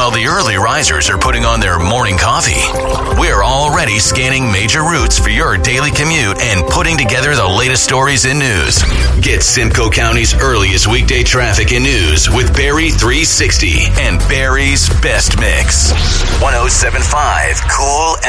while the early risers are putting on their morning coffee. We're already scanning major routes for your daily commute and putting together the latest stories and news. Get Simcoe County's earliest weekday traffic and news with Barrie 360 and Barrie's Best Mix. 107.5 Cool